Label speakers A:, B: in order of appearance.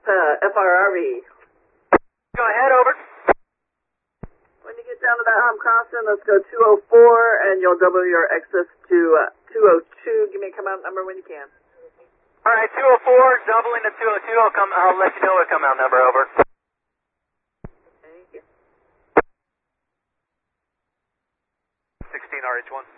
A: FRRV.
B: Go ahead, over.
A: When you get down to that Constant, let's go 204, and you'll double your excess to 202. Give me a come out number when you can.
B: All right, 204, doubling to 202. I'll let you know what come out number, over.
A: Thank you.
B: 16 RH1.